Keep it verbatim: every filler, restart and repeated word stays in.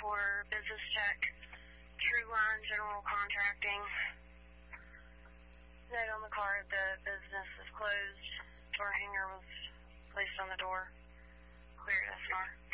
for Business Tech, True Line General Contracting. Note on the card, the business is closed. Door hanger was placed on the door. Clear S N R.